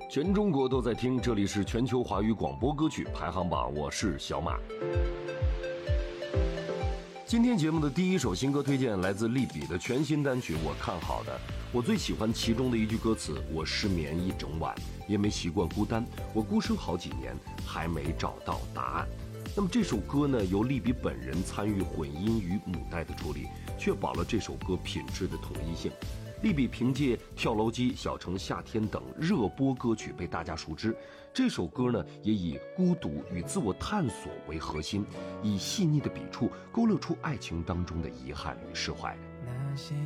全中国都在听，这里是全球华语广播歌曲排行榜，我是小马。今天节目的第一首新歌推荐来自利比的全新单曲《我看好的》。我最喜欢其中的一句歌词：我失眠一整晚，也没习惯孤单，我孤身好几年，还没找到答案。那么这首歌呢，由利比本人参与混音与母带的处理，确保了这首歌品质的统一性。利比凭借《跳楼机》《小城夏天》等热播歌曲被大家熟知，这首歌呢也以孤独与自我探索为核心，以细腻的笔触勾勒出爱情当中的遗憾与释怀。 那些